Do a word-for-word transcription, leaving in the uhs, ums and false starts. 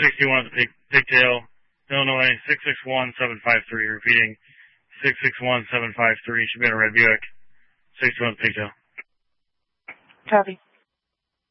sixty-one at the pig, Pigtail, Illinois, six six one seven five three. Repeating, six six one seven five three. Should be in a red Buick, sixty-one at the Pigtail. Copy.